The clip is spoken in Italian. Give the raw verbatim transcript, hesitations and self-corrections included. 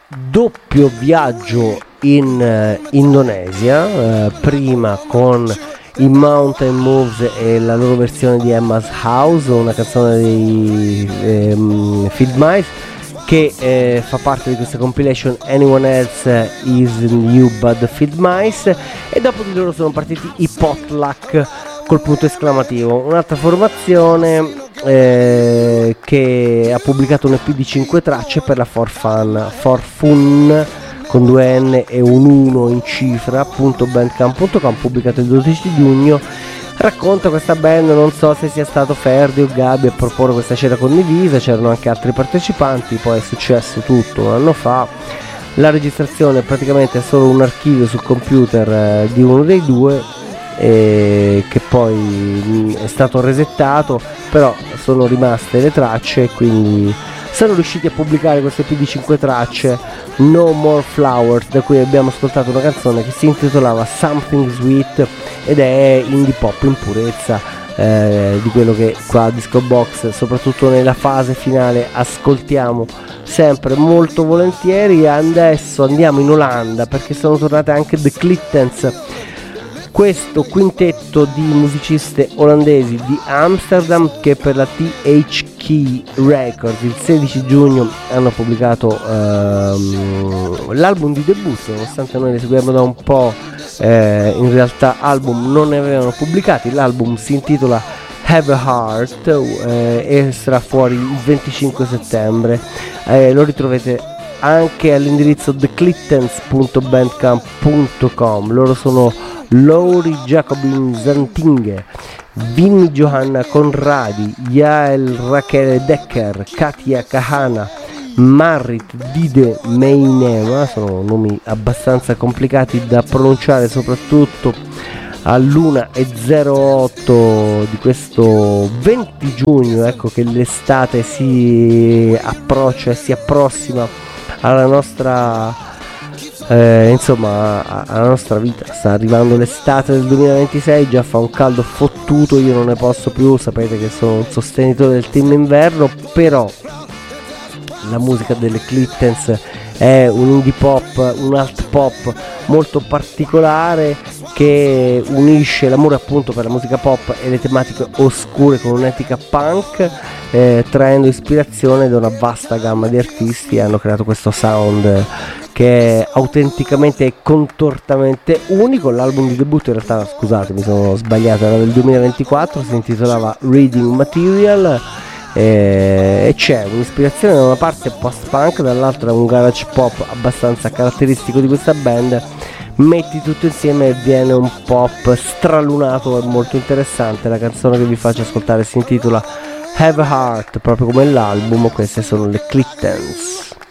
doppio viaggio in eh, Indonesia, eh, prima con i Mountain Moves e la loro versione di Emma's House, una canzone dei ehm, Field Mice che eh, fa parte di questa compilation Anyone Else Is New But The Field Mice, e dopo di loro sono partiti i Potluck col punto esclamativo, un'altra formazione eh, che ha pubblicato un E P di cinque tracce per la For Fun, For Fun con due N e un uno in cifra, punto bandcamp punto com, pubblicato il dodici giugno. Racconta questa band, non so se sia stato Ferdi o Gabi a proporre questa cena condivisa, c'erano anche altri partecipanti, poi è successo tutto un anno fa. La registrazione praticamente è solo un archivio sul computer eh, di uno dei due, eh, che poi mh, è stato resettato, però sono rimaste le tracce e quindi sono riusciti a pubblicare questo E P di cinque tracce, No More Flowers, da cui abbiamo ascoltato una canzone che si intitolava Something Sweet ed è indie pop in purezza, eh, di quello che qua a Disco Box, soprattutto nella fase finale, ascoltiamo sempre molto volentieri. Adesso andiamo in Olanda perché sono tornate anche The Clittens, questo quintetto di musiciste olandesi di Amsterdam che per la T H K Records il sedici giugno hanno pubblicato ehm, l'album di debutto, nonostante noi li seguiamo da un po', eh, in realtà album non ne avevano pubblicati. L'album si intitola Have a Heart, eh, e sarà fuori il venticinque settembre, eh, lo ritrovate anche all'indirizzo the clittens punto bandcamp punto com. Loro sono Lauri Jacobin Zantinghe, Vinny Johanna Conradi, Yael Rachele Decker, Katia Kahana, Marit Dide Meinema. Sono nomi abbastanza complicati da pronunciare, soprattutto all'una e zero otto di questo venti giugno. Ecco che l'estate si approccia e si approssima alla nostra Eh, insomma alla nostra vita. Sta arrivando l'estate del duemilaventisei, già fa un caldo fottuto, io non ne posso più, sapete che sono un sostenitore del team inverno, però la musica delle Clittens è un indie pop, un alt pop molto particolare che unisce l'amore appunto per la musica pop e le tematiche oscure con un'etica punk, eh, traendo ispirazione da una vasta gamma di artisti. Hanno creato questo sound che è autenticamente e contortamente unico. L'album di debutto, in realtà scusate mi sono sbagliato, era del duemilaventiquattro, si intitolava Reading Material, e c'è un'ispirazione da una parte post-punk, dall'altra un garage pop abbastanza caratteristico di questa band. Metti tutto insieme e viene un pop stralunato e molto interessante. La canzone che vi faccio ascoltare si intitola Have a Heart, proprio come l'album. Queste sono le Clittens.